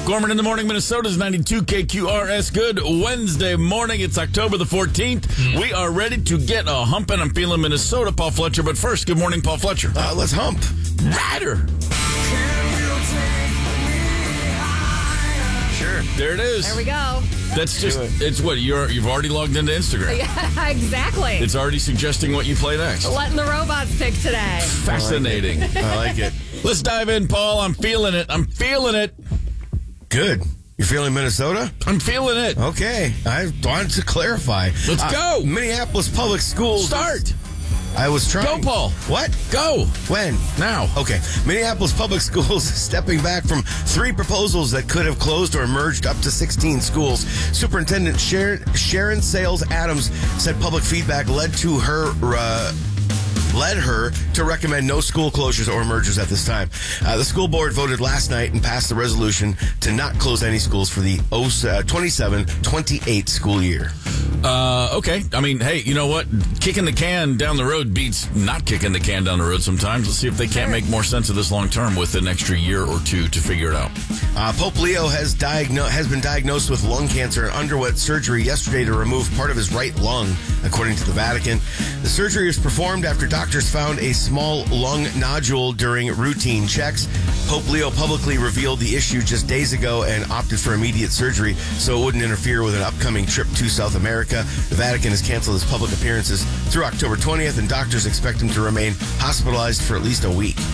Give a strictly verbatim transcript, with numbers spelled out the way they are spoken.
Gorman in the morning, Minnesota's ninety-two K Q R S. Good Wednesday morning. It's October the fourteenth. Mm. We are ready to get a humping. I'm feeling Minnesota, Paul Fletcher. But first, good morning, Paul Fletcher. Uh, let's hump. Rider. Sure. There it is. There we go. That's just, it. it's what, you're, you've already logged into Instagram. Yeah, exactly. It's already suggesting what you play next. Letting the robots pick today. Fascinating. I like it. I like it. Let's dive in, Paul. I'm feeling it. I'm feeling it. Good. You're feeling Minnesota? I'm feeling it. Okay. I wanted to clarify. Let's uh, go. Minneapolis Public Schools. Start. I was trying. Go, Paul. What? Go. When? Now. Okay. Minneapolis Public Schools stepping back from three proposals that could have closed or merged up to sixteen schools. Superintendent Sharon, Sharon Sales Adams said public feedback led to her... Uh, led her to recommend no school closures or mergers at this time. Uh, the school board voted last night and passed the resolution to not close any schools for the twenty-seven twenty-eight school year. Uh, okay. I mean, hey, you know what? Kicking the can down the road beats not kicking the can down the road sometimes. Let's see if they can't make more sense of this long term with an extra year or two to figure it out. Uh, Pope Leo has, diagno- has been diagnosed with lung cancer and underwent surgery yesterday to remove part of his right lung, according to the Vatican. The surgery was performed after doctors found a small lung nodule during routine checks. Pope Leo publicly revealed the issue just days ago and opted for immediate surgery so it wouldn't interfere with an upcoming trip to South America. The Vatican has canceled his public appearances through October twentieth, and doctors expect him to remain hospitalized for at least a week.